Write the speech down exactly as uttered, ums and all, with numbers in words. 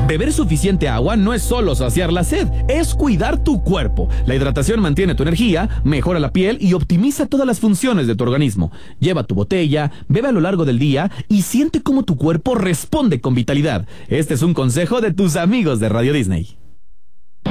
Beber suficiente agua no es solo saciar la sed, es cuidar tu cuerpo. La hidratación mantiene tu energía, mejora la piel y optimiza todas las funciones de tu organismo. Lleva tu botella, bebe a lo largo del día y siente cómo tu cuerpo responde con vitalidad. Este es un consejo de tus amigos de Radio Disney.